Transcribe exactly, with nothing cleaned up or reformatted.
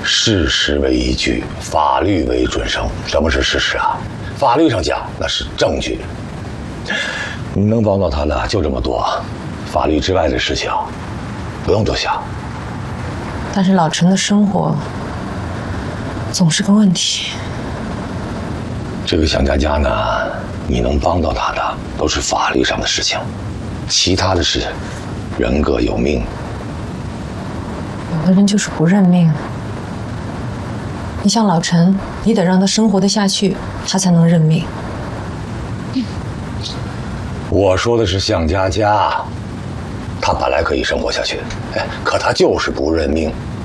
事实为依据，法律为准绳。什么是事实啊？法律上讲那是证据。你能帮到他的就这么多，法律之外的事情不用多想。 但是老陈的生活总是个问题。 这个向佳佳呢，你能帮到他的都是法律上的事情，其他的事，人各有命。 有的人就是不认命。你像老陈，你得让他生活得下去，他才能认命。 我说的是向佳佳，她本来可以生活下去，哎，可她就是不认命。